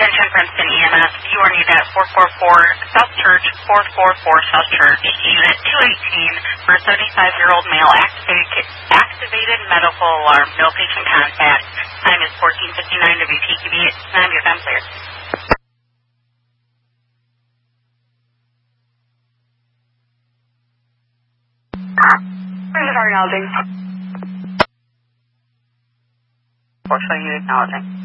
Attention Princeton EMS, you are needed at 444 South Church, 444 South Church, Unit 218 for a 75-year-old male activated medical alarm. No patient contact. Time is 14:59 WPTV. Time your time clear. Sorry, acknowledging. Unfortunately, you acknowledging.